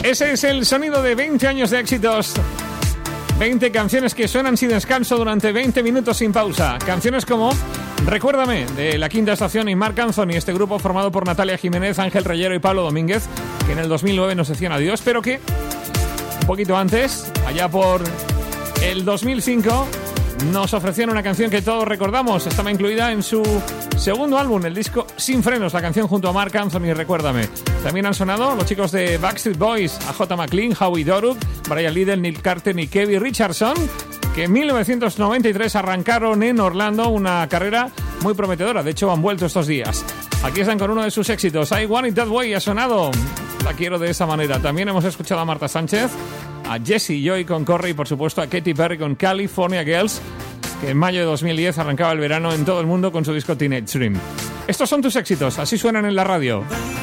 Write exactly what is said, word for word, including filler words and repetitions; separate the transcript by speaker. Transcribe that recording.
Speaker 1: Ese es el sonido de veinte años de éxitos. veinte canciones que suenan sin descanso durante veinte minutos sin pausa. Canciones como Recuérdame, de La Quinta Estación y Marc Anthony, este grupo formado por Natalia Jiménez, Ángel Reyero y Pablo Domínguez, que en el dos mil nueve nos decían adiós, pero que un poquito antes, allá por el dos mil cinco, nos ofrecían una canción que todos recordamos. Estaba incluida en su segundo álbum, el disco Sin Frenos, la canción junto a Marc Anthony, Recuérdame. También han sonado los chicos de Backstreet Boys, A J McLean, Howie Doruk, Brian Liddell, Neil Carter y Kevin Richardson, que en mil novecientos noventa y tres arrancaron en Orlando una carrera muy prometedora. De hecho, han vuelto estos días. Aquí están con uno de sus éxitos, I Want It That Way, ha sonado La Quiero de esa manera. También hemos escuchado a Marta Sánchez, a Jessie Joy con Corre y por supuesto a Katy Perry con California Girls, que en mayo de dos mil diez arrancaba el verano en todo el mundo con su disco Teenage Dream. Estos son tus éxitos, así suenan en la radio.